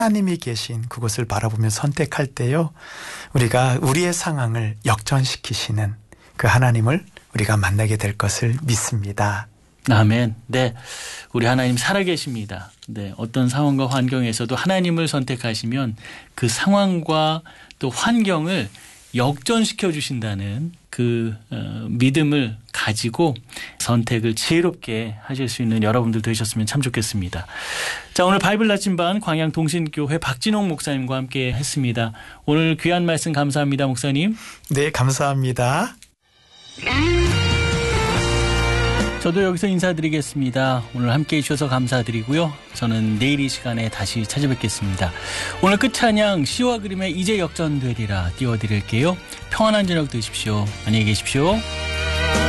하나님이 계신 그곳을 바라보며 선택할 때요, 우리가 우리의 상황을 역전시키시는 그 하나님을 우리가 만나게 될 것을 믿습니다. 아멘. 네, 우리 하나님 살아계십니다. 네, 어떤 상황과 환경에서도 하나님을 선택하시면 그 상황과 또 환경을 역전시켜 주신다는 그 믿음을 가지고 선택을 지혜롭게 하실 수 있는 여러분들 되셨으면 참 좋겠습니다. 자, 오늘 바이블 나침반 광양동신교회 박진홍 목사님과 함께 했습니다. 오늘 귀한 말씀 감사합니다, 목사님. 네, 감사합니다. 저도 여기서 인사드리겠습니다. 오늘 함께해 주셔서 감사드리고요. 저는 내일 이 시간에 다시 찾아뵙겠습니다. 오늘 끝찬양 시와 그림의 이제 역전되리라 띄워드릴게요. 평안한 저녁 되십시오. 안녕히 계십시오.